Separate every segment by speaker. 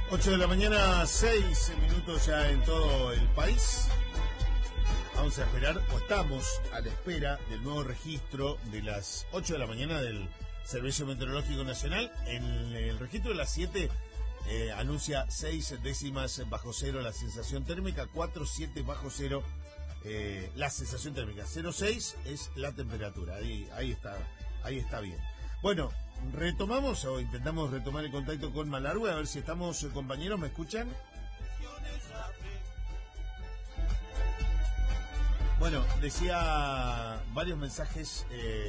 Speaker 1: 8 de la mañana, 6 minutos ya en todo el país. Vamos a esperar, o estamos a la espera del nuevo registro de las 8 de la mañana del Servicio Meteorológico Nacional. En el registro de las 7 anuncia 6 décimas bajo cero la sensación térmica, 4,7 bajo cero la sensación térmica, 0,6 es la temperatura. Ahí está bien. Bueno, retomamos o intentamos retomar el contacto con Malargüe, a ver si estamos, compañeros, ¿me escuchan? Bueno, decía varios mensajes.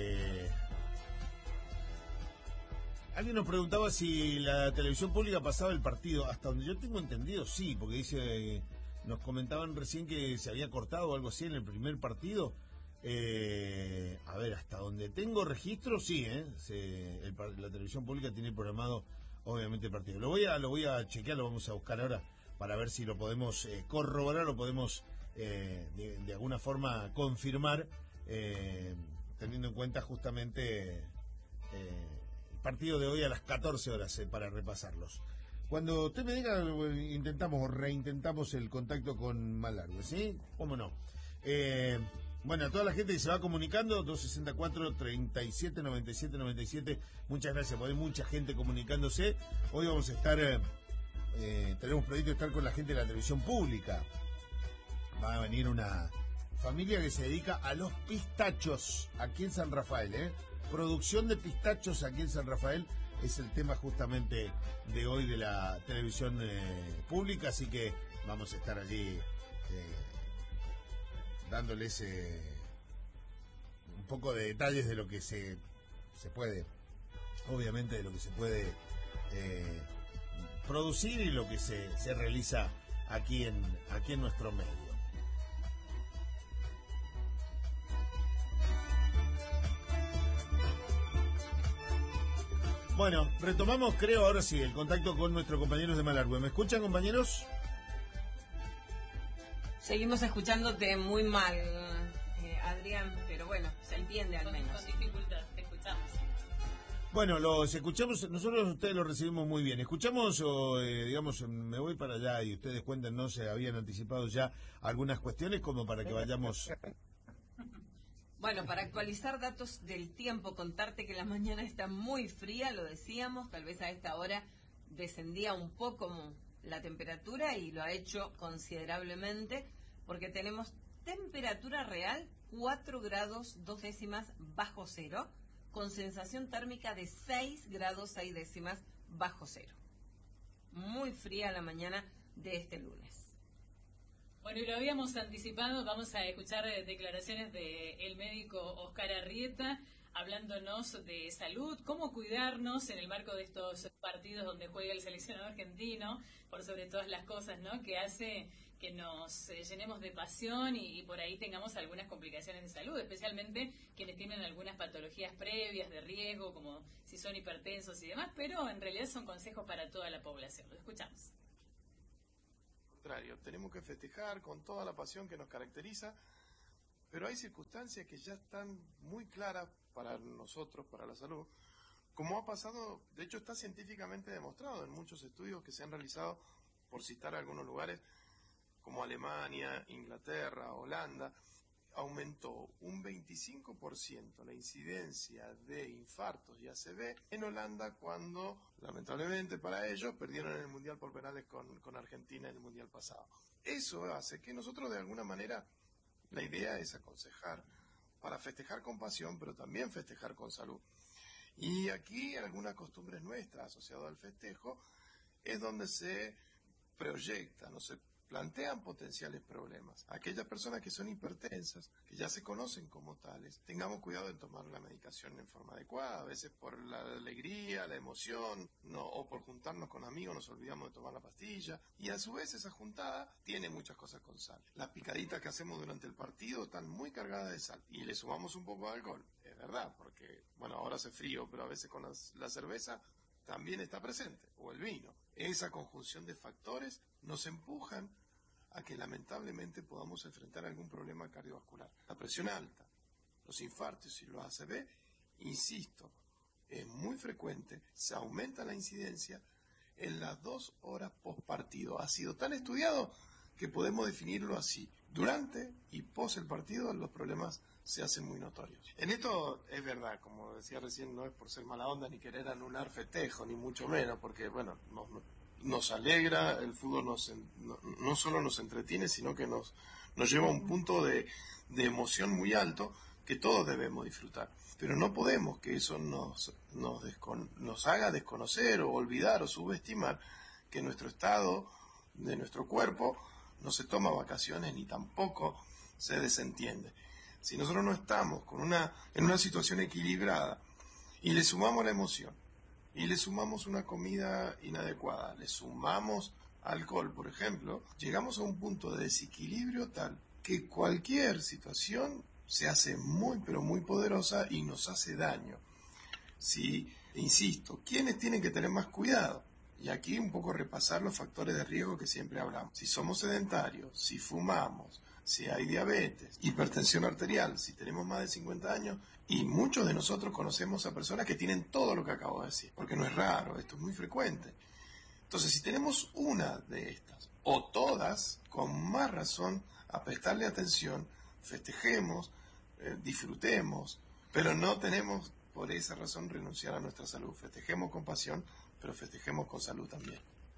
Speaker 1: Alguien nos preguntaba si la televisión pública pasaba el partido. Hasta donde yo tengo entendido, sí, porque dice, nos comentaban recién que se había cortado o algo así en el primer partido. A ver, hasta donde tengo registro, sí, la televisión pública tiene programado, obviamente, el partido. Lo voy a chequear, lo vamos a buscar ahora para ver si lo podemos corroborar, lo podemos de alguna forma confirmar, teniendo en cuenta justamente el partido de hoy a las 14 horas para repasarlos. Cuando usted me diga, intentamos o reintentamos el contacto con Malargüe, ¿sí? ¿Cómo no? Bueno, a toda la gente que se va comunicando, 264-3797-97, muchas gracias, porque hay mucha gente comunicándose. Hoy vamos a estar, tenemos proyecto de estar con la gente de la televisión pública. Va a venir una familia que se dedica a los pistachos aquí en San Rafael, Producción de pistachos aquí en San Rafael es el tema justamente de hoy de la televisión pública, así que vamos a estar allí dándoles un poco de detalles de lo que se puede, obviamente, de lo que se puede producir y lo que se realiza aquí en nuestro medio. Bueno, retomamos, creo, ahora sí, el contacto con nuestros compañeros de Malargüe. ¿Me escuchan, compañeros?
Speaker 2: Seguimos escuchándote muy mal, Adrián, pero bueno, se entiende al menos.
Speaker 3: Con dificultad, te escuchamos.
Speaker 1: Bueno, los escuchamos, nosotros ustedes lo recibimos muy bien. Escuchamos, digamos, me voy para allá y ustedes cuéntenos, se habían anticipado ya algunas cuestiones como para que vayamos...
Speaker 2: Bueno, para actualizar datos del tiempo, contarte que la mañana está muy fría, lo decíamos, tal vez a esta hora descendía un poco la temperatura y lo ha hecho considerablemente, porque tenemos temperatura real 4 grados 2 décimas bajo cero, con sensación térmica de 6 grados 6 décimas bajo cero. Muy fría la mañana de este lunes.
Speaker 3: Bueno, y lo habíamos anticipado, vamos a escuchar declaraciones del médico Oscar Arrieta, hablándonos de salud, cómo cuidarnos en el marco de estos partidos donde juega el seleccionado argentino, por sobre todas las cosas, ¿no?, que hace que nos llenemos de pasión y por ahí tengamos algunas complicaciones de salud, especialmente quienes tienen algunas patologías previas de riesgo, como si son hipertensos y demás, pero en realidad son consejos para toda la población. Lo escuchamos.
Speaker 4: Contrario, tenemos que festejar con toda la pasión que nos caracteriza, pero hay circunstancias que ya están muy claras para nosotros, para la salud, como ha pasado, de hecho está científicamente demostrado en muchos estudios que se han realizado, por citar algunos lugares, como Alemania, Inglaterra, Holanda, aumentó un 25% la incidencia de infartos y ACV en Holanda cuando, lamentablemente para ellos, perdieron en el Mundial por penales con Argentina en el Mundial pasado. Eso hace que nosotros de alguna manera, la idea es aconsejar para festejar con pasión, pero también festejar con salud. Y aquí algunas costumbres nuestras asociadas al festejo es donde se proyecta, no se plantean potenciales problemas. Aquellas personas que son hipertensas, que ya se conocen como tales, tengamos cuidado en tomar la medicación en forma adecuada. A veces por la alegría, la emoción, o por juntarnos con amigos nos olvidamos de tomar la pastilla. Y a su vez esa juntada tiene muchas cosas con sal. Las picaditas que hacemos durante el partido están muy cargadas de sal. Y le sumamos un poco de alcohol. Es verdad, porque, bueno, ahora hace frío, pero a veces con la cerveza también está presente, o el vino. Esa conjunción de factores nos empujan a que lamentablemente podamos enfrentar algún problema cardiovascular. La presión alta, los infartos y los ACV, insisto, es muy frecuente, se aumenta la incidencia en las 2 horas post partido. Ha sido tan estudiado que podemos definirlo así. Durante y post el partido los problemas se hacen muy notorios. En esto es verdad, como decía recién, no es por ser mala onda ni querer anular festejo, ni mucho menos, porque bueno, nos alegra, el fútbol no solo nos entretiene, sino que nos lleva a un punto de emoción muy alto que todos debemos disfrutar. Pero no podemos que eso nos haga desconocer o olvidar o subestimar que nuestro estado de nuestro cuerpo no se toma vacaciones ni tampoco se desentiende. Si nosotros no estamos en una situación equilibrada y le sumamos la emoción, y le sumamos una comida inadecuada, le sumamos alcohol, por ejemplo, llegamos a un punto de desequilibrio tal que cualquier situación se hace muy, pero muy poderosa y nos hace daño. Sí, insisto, ¿quiénes tienen que tener más cuidado? Y aquí un poco repasar los factores de riesgo que siempre hablamos. Si somos sedentarios, si fumamos, si hay diabetes, hipertensión arterial, si tenemos más de 50 años, y muchos de nosotros conocemos a personas que tienen todo lo que acabo de decir, porque no es raro, esto es muy frecuente. Entonces, si tenemos una de estas, o todas, con más razón, a prestarle atención, festejemos, disfrutemos, pero no tenemos por esa razón renunciar a nuestra salud. Festejemos con pasión, pero festejemos con salud también.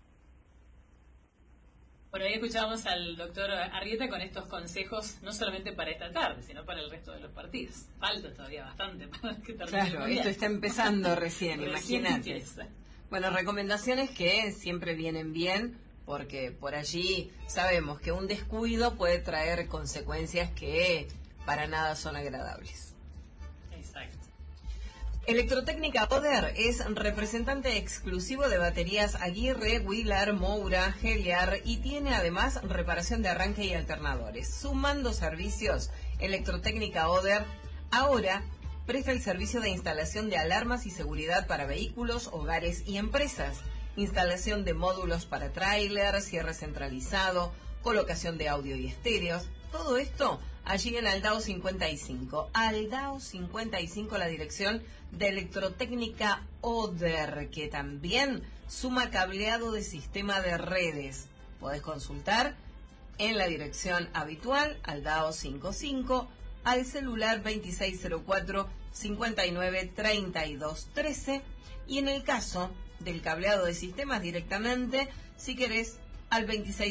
Speaker 3: Por ahí escuchábamos al doctor Arrieta con estos consejos, no solamente para esta tarde, sino para el resto de los partidos. Falta todavía bastante para que termine.
Speaker 2: Claro, esto está empezando recién, imagínate.
Speaker 3: Empieza.
Speaker 2: Bueno, recomendaciones que siempre vienen bien, porque por allí sabemos que un descuido puede traer consecuencias que para nada son agradables.
Speaker 3: Exacto.
Speaker 2: Electrotécnica Oder es representante exclusivo de baterías Aguirre, Wheeler, Moura, Heliar y tiene además reparación de arranque y alternadores. Sumando servicios, Electrotécnica Oder ahora presta el servicio de instalación de alarmas y seguridad para vehículos, hogares y empresas, instalación de módulos para tráiler, cierre centralizado, colocación de audio y estéreos. Todo esto allí en Aldao 55. Aldao 55, la dirección de Electrotécnica Oder, que también suma cableado de sistema de redes. Podés consultar en la dirección habitual, Aldao 55, al celular 2604-593213. Y en el caso del cableado de sistemas directamente, si querés, al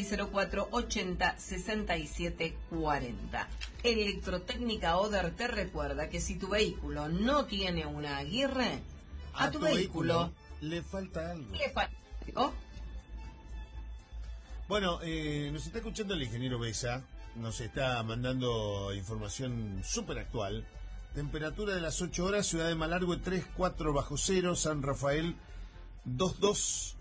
Speaker 2: 2604-80-6740. Electrotécnica Oder te recuerda que si tu vehículo no tiene una Aguirre, a tu vehículo
Speaker 1: le falta algo.
Speaker 2: ¿Le falta algo?
Speaker 1: Bueno, nos está escuchando el ingeniero Besa, nos está mandando información súper actual. Temperatura de las 8 horas, Ciudad de Malargüe 3,4 bajo cero, San Rafael 2,2.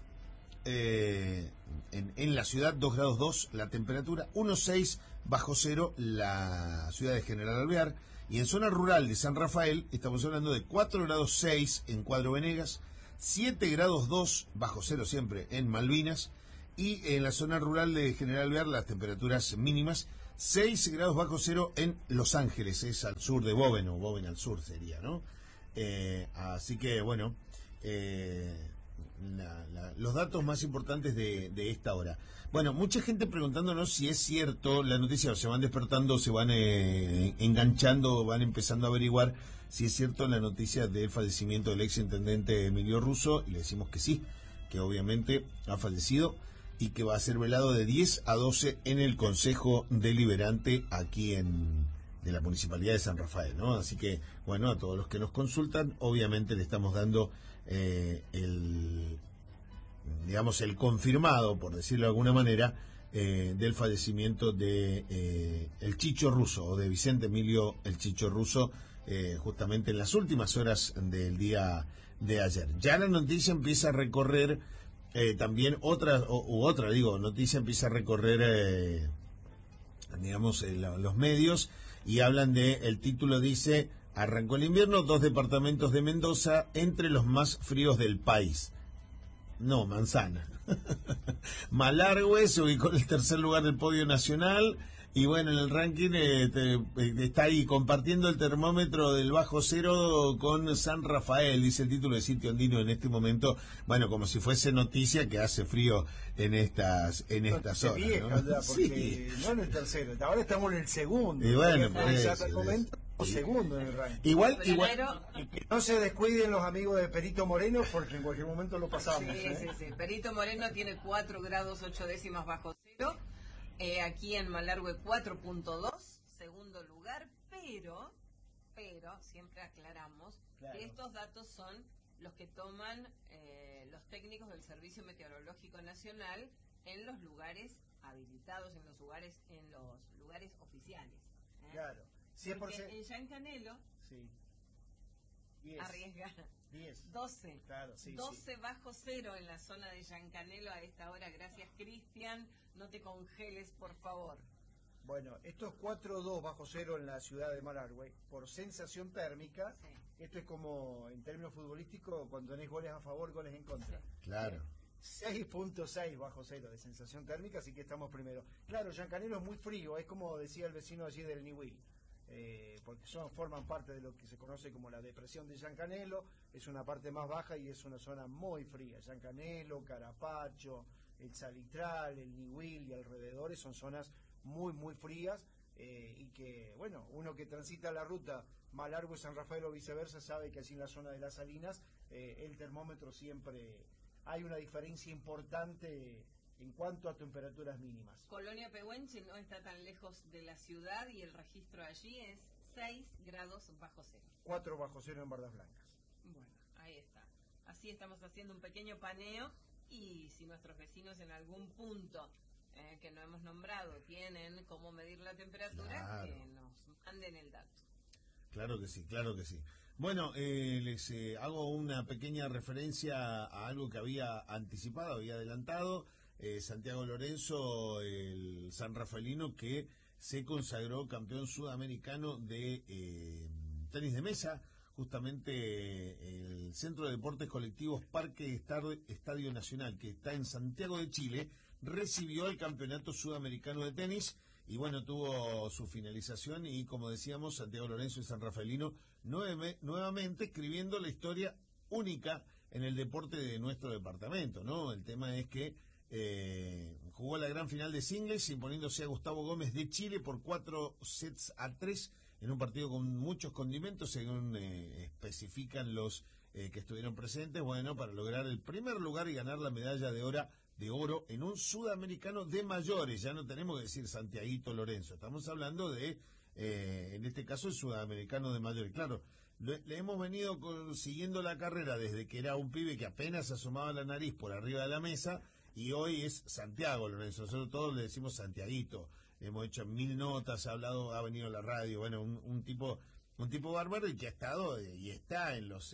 Speaker 1: En la ciudad 2 grados 2 la temperatura, 1,6 bajo cero la ciudad de General Alvear, y en zona rural de San Rafael estamos hablando de 4 grados 6 en Cuadro Venegas, 7 grados 2 bajo cero siempre en Malvinas, y en la zona rural de General Alvear las temperaturas mínimas 6 grados bajo cero en Los Ángeles, es al sur de Boven, o Boven al sur sería, ¿no? Así que bueno, los datos más importantes de esta hora. Bueno, mucha gente preguntándonos si es cierto la noticia, se van despertando, se van enganchando, van empezando a averiguar si es cierto la noticia del fallecimiento del ex intendente Emilio Russo, y le decimos que sí, que obviamente ha fallecido y que va a ser velado de 10 a 12 en el Consejo Deliberante aquí de la Municipalidad de San Rafael, ¿no? Así que, bueno, a todos los que nos consultan, obviamente le estamos dando el confirmado, por decirlo de alguna manera, del fallecimiento de el Chicho Russo, o de Vicente Emilio el Chicho Russo, justamente en las últimas horas del día de ayer. Ya la noticia empieza a recorrer también noticia empieza a recorrer los medios, y hablan el título dice: arrancó el invierno, 2 departamentos de Mendoza entre los más fríos del país. No, manzana. Malargüe se ubicó en el tercer lugar del podio nacional, Y bueno, en el ranking está ahí compartiendo el termómetro del bajo cero con San Rafael, dice el título de Sitio Andino en este momento. Bueno, como si fuese noticia que hace frío en estas zonas.
Speaker 5: Vieja,
Speaker 1: ¿no?
Speaker 5: ¿verdad? Porque no en el tercero, ahora estamos en el segundo.
Speaker 1: Y bueno,
Speaker 5: segundo en el ranking.
Speaker 1: Igual.
Speaker 5: Y que no se descuiden los amigos de Perito Moreno, porque en cualquier momento lo pasamos.
Speaker 2: Sí. Perito Moreno tiene 4 grados 8 décimas bajo cero. Aquí en Malargüe 4.2, segundo lugar, pero siempre aclaramos que estos datos son los que toman los técnicos del Servicio Meteorológico Nacional en los lugares habilitados, en los lugares oficiales.
Speaker 5: Claro. 100%.
Speaker 2: Porque en Yancanelo arriesga 12.
Speaker 5: Claro,
Speaker 2: 12 bajo cero en la zona de Yancanelo a esta hora. Gracias, Cristian. No te congeles, por favor.
Speaker 5: Bueno, esto es 4.2 bajo cero en la ciudad de Malargüe. Por sensación térmica, esto es como en términos futbolísticos cuando tenés goles a favor, goles en contra.
Speaker 1: Claro.
Speaker 5: 6.6 bajo cero de sensación térmica, así que estamos primero. Claro, Yancanelo es muy frío, es como decía el vecino allí del Niwil. Porque forman parte de lo que se conoce como la depresión de Yancanelo, es una parte más baja y es una zona muy fría. Yancanelo, Carapacho, el Salitral, el Niwil y alrededores son zonas muy muy frías, y que, bueno, uno que transita la ruta Malargüe, San Rafael o viceversa sabe que allí en la zona de las Salinas el termómetro siempre hay una diferencia importante en cuanto a temperaturas mínimas.
Speaker 2: Colonia Pehuenche no está tan lejos de la ciudad y el registro allí es 6 grados bajo cero.
Speaker 5: 4 bajo cero en Bardas Blancas.
Speaker 2: Bueno, ahí está. Así estamos haciendo un pequeño paneo, y si nuestros vecinos en algún punto que no hemos nombrado tienen cómo medir la temperatura, que nos manden el dato.
Speaker 1: Claro que sí, claro que sí. Bueno, les hago una pequeña referencia a algo que había anticipado, había adelantado. Santiago Lorenzo, el San Rafaelino, que se consagró campeón sudamericano de tenis de mesa. Justamente el Centro de Deportes Colectivos Parque Estadio Nacional, que está en Santiago de Chile, recibió el Campeonato Sudamericano de Tenis y bueno, tuvo su finalización y, como decíamos, Santiago Lorenzo y San Rafaelino nuevamente escribiendo la historia única en el deporte de nuestro departamento, ¿no? El tema es que jugó la gran final de singles imponiéndose a Gustavo Gómez de Chile por 4-3 en un partido con muchos condimentos, según especifican los que estuvieron presentes, bueno, para lograr el primer lugar y ganar la medalla de oro en un sudamericano de mayores. Ya no tenemos que decir Santiaguito Lorenzo, estamos hablando de, en este caso, el sudamericano de mayores. Claro, le hemos venido siguiendo la carrera desde que era un pibe que apenas asomaba la nariz por arriba de la mesa, y hoy es Santiago Lorenzo. Nosotros todos le decimos Santiaguito. Hemos hecho 1000 notas, ha venido a la radio, bueno, un tipo bárbaro, y que ha estado y está en los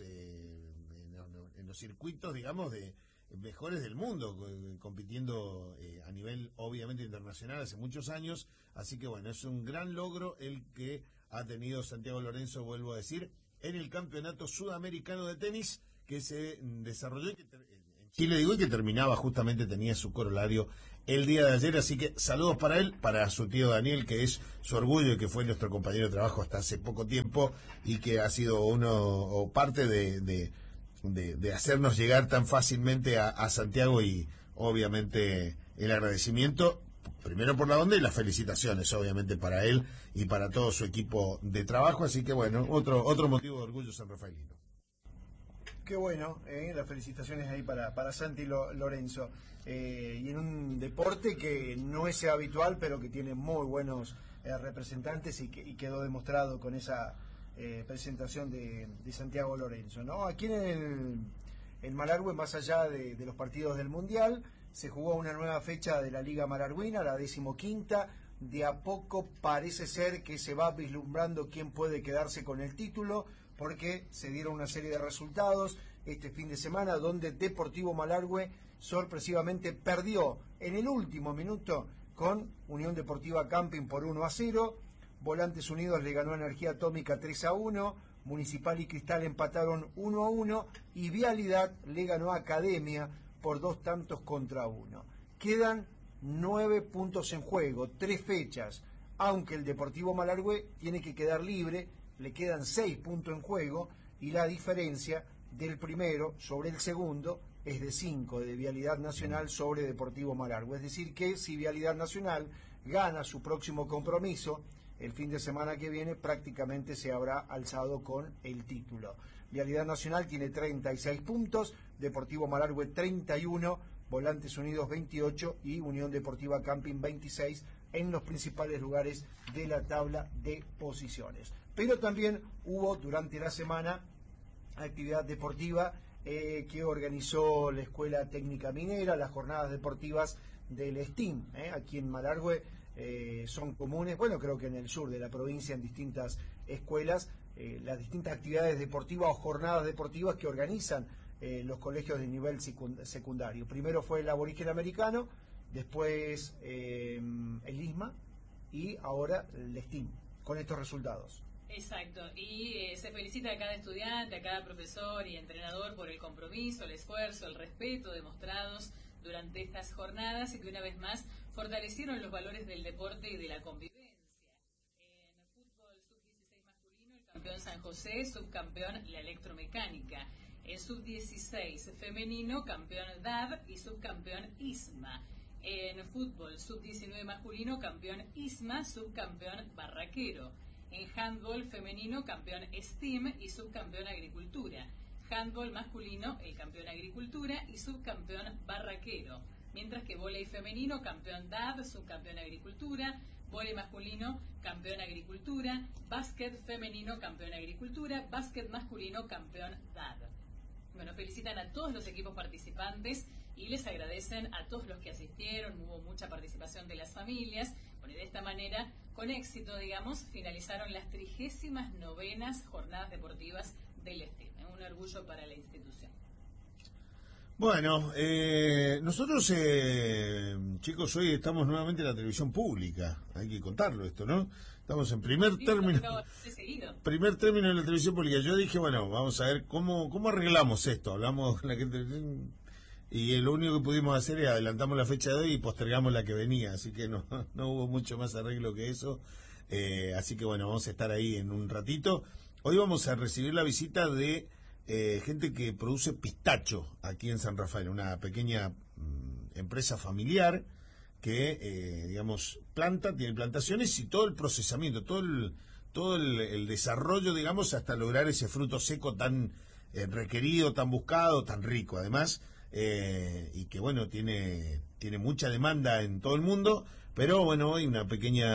Speaker 1: circuitos, digamos, de mejores del mundo, compitiendo a nivel obviamente internacional hace muchos años. Así que bueno, es un gran logro el que ha tenido Santiago Lorenzo, vuelvo a decir, en el Campeonato Sudamericano de Tenis que se desarrolló en Chile, digo, y que terminaba, justamente tenía su corolario el día de ayer. Así que saludos para él, para su tío Daniel, que es su orgullo y que fue nuestro compañero de trabajo hasta hace poco tiempo y que ha sido parte de hacernos llegar tan fácilmente a Santiago, y obviamente el agradecimiento primero por la onda y las felicitaciones obviamente para él y para todo su equipo de trabajo. Así que bueno, otro motivo de orgullo San Rafaelino.
Speaker 5: Qué bueno, las felicitaciones ahí para Santi Lorenzo. Y en un deporte que no es habitual, pero que tiene muy buenos representantes y quedó demostrado con esa presentación de Santiago Lorenzo, ¿no? Aquí en Malargüe, más allá de los partidos del Mundial, se jugó una nueva fecha de la Liga Malargüina, la 15ª. De a poco parece ser que se va vislumbrando quién puede quedarse con el título, porque se dieron una serie de resultados este fin de semana donde Deportivo Malargüe sorpresivamente perdió en el último minuto con Unión Deportiva Camping por 1-0, Volantes Unidos le ganó a Energía Atómica 3-1, Municipal y Cristal empataron 1-1 y Vialidad le ganó a Academia por 2-1. Quedan 9 puntos en juego, 3 fechas. aunque el Deportivo Malargüe tiene que quedar libre, le quedan 6 puntos en juego y la diferencia del primero sobre el segundo es de 5 de Vialidad Nacional sobre Deportivo Malargüe. Es decir que si Vialidad Nacional gana su próximo compromiso, el fin de semana que viene prácticamente se habrá alzado con el título. Vialidad Nacional tiene 36 puntos, Deportivo Malargüe 31, Volantes Unidos 28 y Unión Deportiva Camping 26 en los principales lugares de la tabla de posiciones. Pero también hubo durante la semana actividad deportiva que organizó la Escuela Técnica Minera, las jornadas deportivas del STEAM, aquí en Malargüe son comunes, bueno, creo que en el sur de la provincia en distintas escuelas, las distintas actividades deportivas o jornadas deportivas que organizan los colegios de nivel secundario. Primero fue el Aborigen Americano, después el ISMA y ahora el STEAM, con estos resultados.
Speaker 3: Exacto, y se felicita a cada estudiante, a cada profesor y entrenador por el compromiso, el esfuerzo, el respeto demostrados durante estas jornadas y que una vez más fortalecieron los valores del deporte y de la convivencia. En fútbol sub-16 masculino, el campeón San José, subcampeón la electromecánica. En sub-16 femenino, campeón DAB y subcampeón ISMA. En fútbol sub-19 masculino, campeón ISMA, subcampeón Barraquero. En handball femenino, campeón STEAM y subcampeón Agricultura. Handball masculino, el campeón Agricultura y subcampeón Barraquero. Mientras que vóley femenino, campeón DAB, subcampeón Agricultura. Vóley masculino, campeón Agricultura. Básquet femenino, campeón Agricultura. Básquet masculino, campeón DAB. Bueno, felicitan a todos los equipos participantes y les agradecen a todos los que asistieron. Hubo mucha participación de las familias. Bueno, y de esta manera, con éxito, digamos, finalizaron las 39ª jornadas deportivas del STEAM. Es un orgullo para la institución.
Speaker 1: Bueno, nosotros, chicos, hoy estamos nuevamente en la televisión pública. Hay que contarlo esto, ¿no? Estamos en primer término de la televisión pública. Yo dije, bueno, vamos a ver cómo arreglamos esto. Hablamos con la gente y lo único que pudimos hacer es adelantamos la fecha de hoy y postergamos la que venía. Así que no hubo mucho más arreglo que eso. Así que bueno, vamos a estar ahí en un ratito. Hoy vamos a recibir la visita de gente que produce pistacho aquí en San Rafael, una pequeña empresa familiar que, digamos, tiene plantaciones y todo el procesamiento, todo el desarrollo, digamos, hasta lograr ese fruto seco tan requerido, tan buscado, tan rico, además, y que, bueno, tiene mucha demanda en todo el mundo, pero, bueno, hay un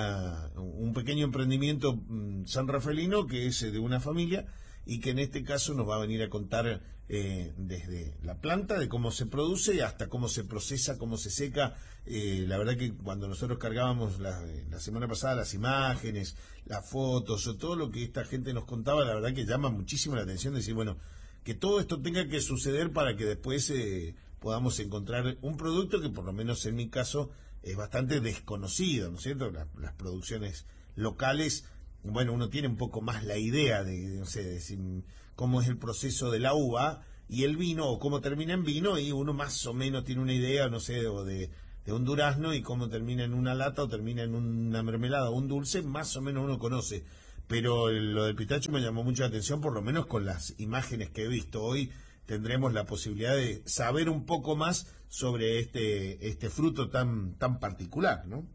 Speaker 1: pequeño emprendimiento sanrafaelino que es de una familia y que en este caso nos va a venir a contar desde la planta, de cómo se produce hasta cómo se procesa, cómo se seca. La verdad que cuando nosotros cargábamos la semana pasada las imágenes, las fotos o todo lo que esta gente nos contaba, la verdad que llama muchísimo la atención decir, bueno, que todo esto tenga que suceder para que después podamos encontrar un producto que por lo menos en mi caso es bastante desconocido, ¿no es cierto? Las producciones locales, bueno, uno tiene un poco más la idea de no sé, de cómo es el proceso de la uva y el vino, o cómo termina en vino, y uno más o menos tiene una idea, no sé, o de un durazno y cómo termina en una lata o termina en una mermelada o un dulce, más o menos uno conoce. Pero lo del pistacho me llamó mucho la atención, por lo menos con las imágenes que he visto. Hoy tendremos la posibilidad de saber un poco más sobre este fruto tan particular, ¿no?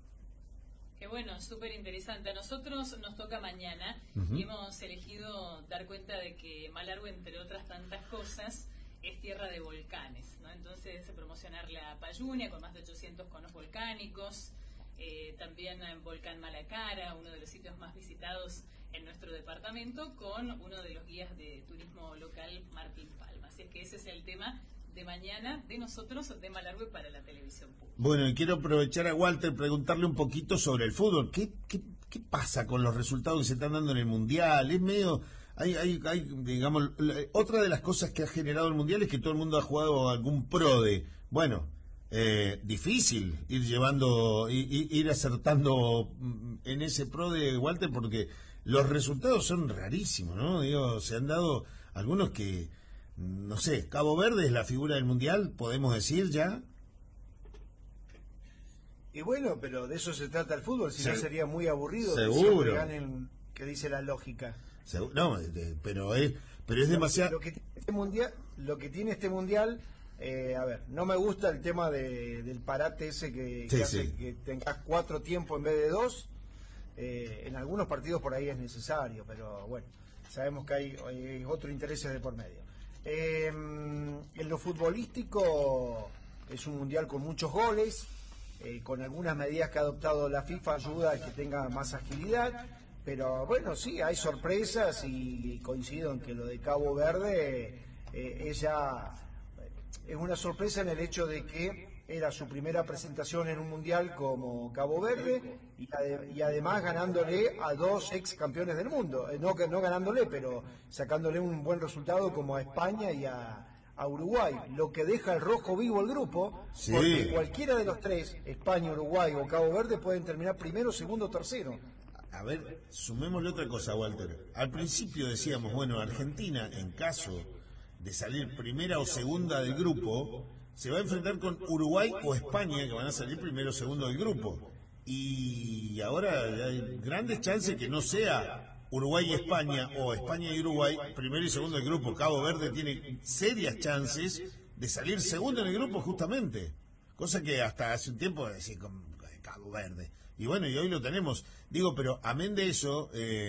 Speaker 3: Qué bueno, súper interesante. A nosotros nos toca mañana y hemos elegido dar cuenta de que Malargüe, entre otras tantas cosas, es tierra de volcanes, ¿no? Entonces, promocionar la Payunia con más de 800 conos volcánicos, también en Volcán Malacara, uno de los sitios más visitados en nuestro departamento, con uno de los guías de turismo local, Martín Palma. Así es que ese es el tema de mañana de nosotros, de Malargüe para la televisión pública.
Speaker 1: Bueno, y quiero aprovechar a Walter, preguntarle un poquito sobre el fútbol. ¿Qué pasa con los resultados que se están dando en el Mundial? Es medio... Hay, digamos, otra de las cosas que ha generado el Mundial es que todo el mundo ha jugado algún PRODE. Bueno, difícil ir acertando en ese PRODE, Walter, porque los resultados son rarísimos, ¿no? Digo, se han dado algunos que, no sé, Cabo Verde es la figura del Mundial, podemos decir ya.
Speaker 5: Y bueno, pero de eso se trata el fútbol, si no sería muy aburrido.
Speaker 1: Seguro.
Speaker 5: Que ganen, que dice la lógica.
Speaker 1: No, pero es demasiado.
Speaker 5: Lo que tiene este mundial, a ver, no me gusta el tema del parate ese que hace que tengas 4 tiempos en vez de 2. En algunos partidos por ahí es necesario, pero bueno, sabemos que hay otros intereses de por medio. En lo futbolístico es un mundial con muchos goles, con algunas medidas que ha adoptado la FIFA ayuda a que tenga más agilidad, pero bueno, sí, hay sorpresas y coincido en que lo de Cabo Verde es una sorpresa en el hecho de que era su primera presentación en un mundial como Cabo Verde y además ganándole a 2 ex campeones del mundo, no ganándole, pero sacándole un buen resultado como a España y a Uruguay, lo que deja el rojo vivo el grupo, porque cualquiera de los 3, España, Uruguay o Cabo Verde, pueden terminar primero, segundo, tercero.
Speaker 1: A ver, sumémosle otra cosa, Walter. Al principio decíamos, bueno, Argentina, en caso de salir primera o segunda del grupo, se va a enfrentar con Uruguay o España, que van a salir primero o segundo del grupo. Y ahora hay grandes chances que no sea Uruguay y España o España y Uruguay primero y segundo del grupo. Cabo Verde tiene serias chances de salir segundo en el grupo justamente, cosa que hasta hace un tiempo decía con Cabo Verde, y bueno, y hoy lo tenemos. Digo, pero amén de eso,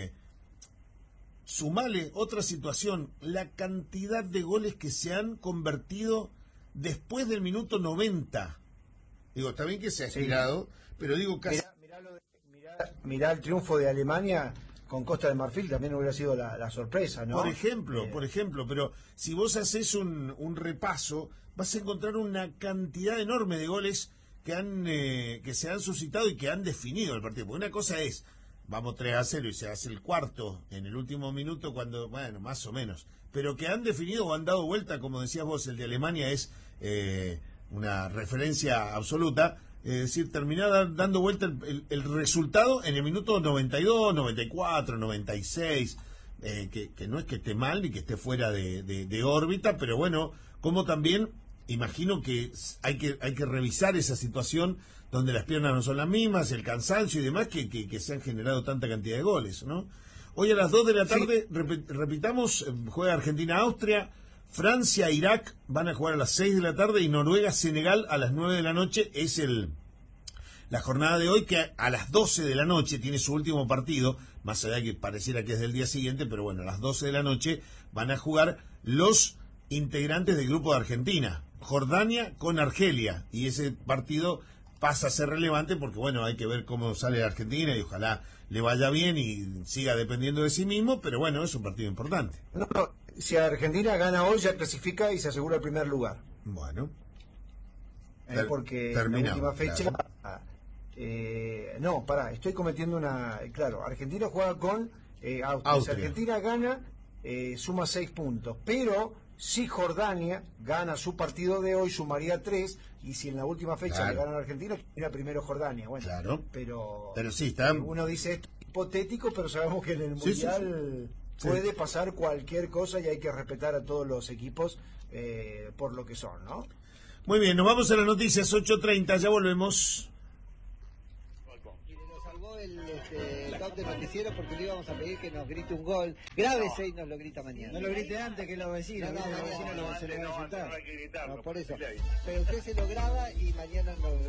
Speaker 1: sumale otra situación, la cantidad de goles que se han convertido después del minuto 90. Digo, está bien que se ha girado, pero digo casi...
Speaker 5: Mirá el triunfo de Alemania con Costa de Marfil, también hubiera sido la sorpresa, ¿no?
Speaker 1: Por ejemplo, pero si vos haces un repaso, vas a encontrar una cantidad enorme de goles que se han suscitado y que han definido el partido. Porque una cosa es, vamos 3-0 y se hace el cuarto en el último minuto cuando, bueno, más o menos, pero que han definido o han dado vuelta, como decías vos, el de Alemania es una referencia absoluta. Es decir, terminar dando vuelta el resultado en el minuto 92, 94, 96, que no es que esté mal ni que esté fuera de órbita, pero bueno, como también imagino que hay que revisar esa situación donde las piernas no son las mismas, el cansancio y demás, que se han generado tanta cantidad de goles, ¿no? Hoy a las 2 de la tarde, repitamos, juega Argentina-Austria, Francia-Irak van a jugar a las 6 de la tarde y Noruega-Senegal a las 9 de la noche. Es la jornada de hoy, que a las 12 de la noche tiene su último partido, más allá de que pareciera que es del día siguiente, pero bueno, a las 12 de la noche van a jugar los integrantes del grupo de Argentina, Jordania con Argelia, y ese partido pasa a ser relevante porque bueno, hay que ver cómo sale Argentina y ojalá le vaya bien y siga dependiendo de sí mismo, pero bueno, es un partido importante.
Speaker 5: No, si Argentina gana hoy ya clasifica y se asegura el primer lugar.
Speaker 1: Bueno,
Speaker 5: porque en la última fecha, claro. Estoy cometiendo claro, Argentina juega con Austria. Si Argentina gana, suma 6 puntos, pero si Jordania gana su partido de hoy, sumaría 3, y si en la última fecha le ganan a Argentina, era primero Jordania. Bueno,
Speaker 1: claro.
Speaker 5: Pero
Speaker 1: sí, está...
Speaker 5: uno dice esto es hipotético, pero sabemos que en el Mundial puede pasar cualquier cosa y hay que respetar a todos los equipos por lo que son, ¿no?
Speaker 1: Muy bien, nos vamos a las noticias, 8:30, ya volvemos.
Speaker 6: Y nos salvó el top de noticiero porque le íbamos a pedir que nos grite un gol. Grábese y nos lo grita mañana.
Speaker 5: No lo grite antes que los vecinos.
Speaker 6: No,
Speaker 5: los vecinos se lo van a insultar.
Speaker 6: No, por eso. Pero usted se lo graba y mañana nos